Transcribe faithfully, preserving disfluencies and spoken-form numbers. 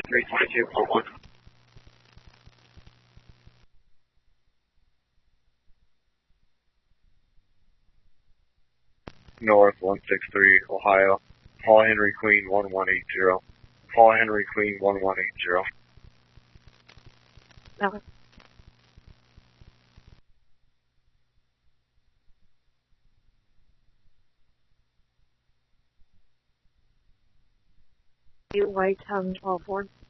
three twenty-two, four one. North one six three, Ohio. Paul Henry Queen one one eight zero. Paul Henry Queen one one eight zero. Okay. White Town twelve Ford.